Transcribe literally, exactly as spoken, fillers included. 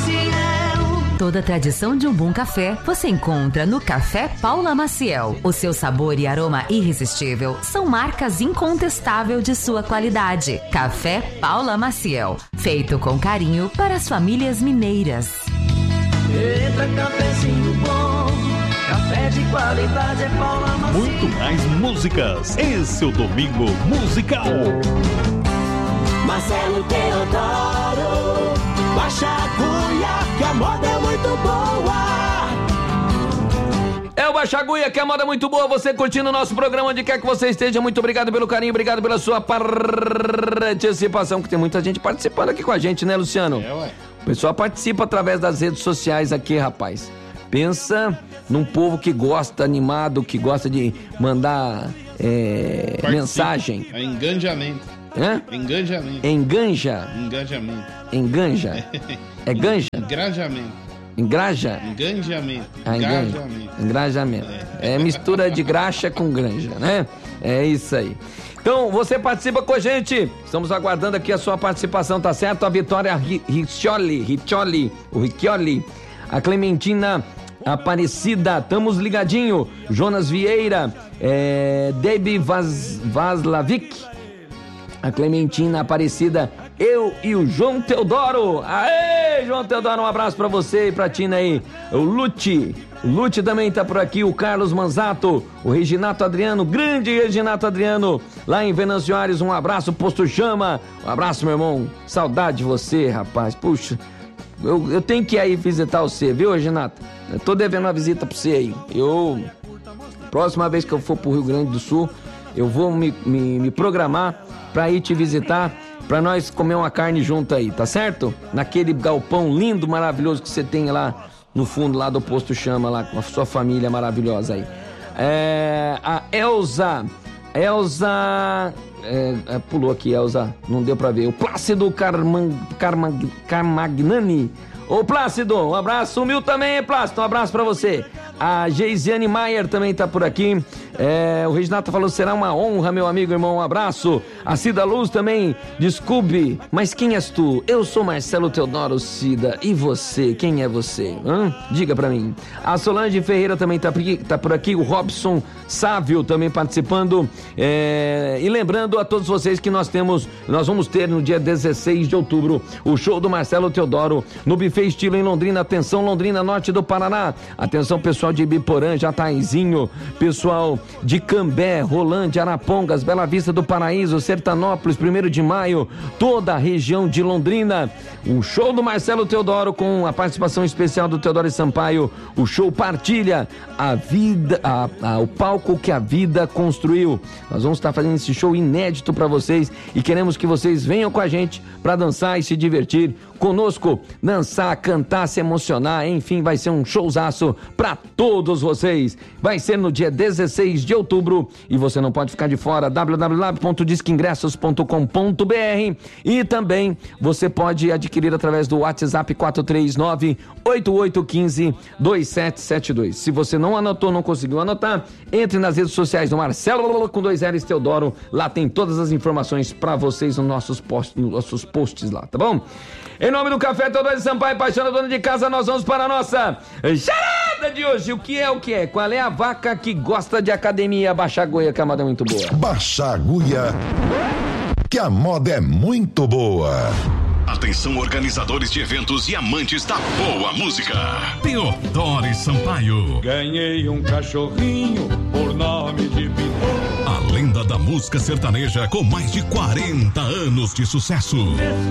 Toda a tradição de um bom café você encontra no Café Paula Maciel. O seu sabor e aroma irresistível são marcas incontestáveis de sua qualidade. Café Paula Maciel, feito com carinho para as famílias mineiras. Eita, cafezinho bom, café de qualidade é Paula Maciel. Muito mais músicas, esse é o Domingo Musical. Marcelo Teodoro, baixa a agulha, que a moda é muito boa. É o Baixa a Agulha, que a moda é muito boa. Você curtindo o nosso programa onde quer que você esteja. Muito obrigado pelo carinho, obrigado pela sua participação, que tem muita gente participando aqui com a gente, né, Luciano? É, ué. O pessoal participa através das redes sociais aqui, rapaz. Pensa num povo que gosta, animado, que gosta de mandar é, mensagem. É engajamento. Hã? Engajamento. Enganja. Engajamento. Enganja. É ganja? Engajamento. Engraja? Engajamento. Ah, engajamento. Engajamento. É. é mistura de graxa com granja, né? É isso aí. Então, você participa com a gente. Estamos aguardando aqui a sua participação, tá certo? A Vitória Riccioli, Riccioli, o Riccioli, a Clementina Aparecida, estamos ligadinho. Jonas Vieira, é, Debbie Vaz, Vaslavic, a Clementina Aparecida, eu e o João Teodoro. Aê, João Teodoro, um abraço pra você e pra Tina aí. O Lute, o Lute também tá por aqui, o Carlos Manzato, o Reginato Adriano, grande Reginato Adriano, lá em Venâncio Aires, um abraço, Posto Chama, um abraço, meu irmão, saudade de você, rapaz, puxa, eu, eu tenho que ir aí visitar você, viu, Reginato? Eu tô devendo uma visita pra você aí, eu, próxima vez que eu for pro Rio Grande do Sul, eu vou me, me, me programar pra ir te visitar, pra nós comer uma carne junto aí, tá certo? Naquele galpão lindo, maravilhoso que você tem lá no fundo, lá do Posto Chama, lá com a sua família maravilhosa aí. É, a Elza, Elza, é, é, pulou aqui, Elza, não deu pra ver. O Plácido Carman, Carman, Carmagnani. Ô Plácido, um abraço, sumiu também, Plácido, um abraço pra você. A Geisiane Maier também tá por aqui. É, o Reginato falou, será uma honra, meu amigo, irmão, um abraço. A Cida Luz também, desculpe, mas quem és tu? Eu sou Marcelo Teodoro Cida, e você, quem é você? Hã? Diga pra mim. A Solange Ferreira também tá por aqui, tá por aqui. O Robson Sávio também participando. É, e lembrando a todos vocês que nós temos, nós vamos ter no dia dezesseis de outubro o show do Marcelo Teodoro no Buffet Estilo em Londrina. Atenção, Londrina, norte do Paraná. Atenção, pessoal de Ibiporã, Jataizinho, pessoal de Cambé, Rolândia, Arapongas, Bela Vista do Paraíso, Sertanópolis, primeiro de maio, toda a região de Londrina. O show do Marcelo Teodoro com a participação especial do Teodoro Sampaio. O show Partilha, a vida, a, a, o palco que a vida construiu. Nós vamos estar fazendo esse show inédito para vocês e queremos que vocês venham com a gente para dançar e se divertir conosco, dançar, cantar, se emocionar, enfim, vai ser um showzaço para todos vocês. Vai ser no dia dezesseis de outubro e você não pode ficar de fora. w w w ponto disque ingressos ponto com ponto b r e também você pode adquirir através do WhatsApp quatro três nove, oito oito um cinco, dois sete sete dois. Se você não anotou, não conseguiu anotar, entre nas redes sociais do Marcelo com dois L's Teodoro, lá tem todas as informações para vocês nos nossos posts, nos nossos posts lá, tá bom? Em nome do Café Teodoro Sampaio, paixão da dona de casa, nós vamos para a nossa charada de hoje. O que é o que é? Qual é a vaca que gosta de academia? Baixa a Agulha, que a moda é muito boa. Baixa a Agulha, que a moda é muito boa. Atenção, organizadores de eventos e amantes da boa música. Teodoro Sampaio. Ganhei um cachorrinho por nome de Pintor. A lenda da música sertaneja com mais de quarenta anos de sucesso.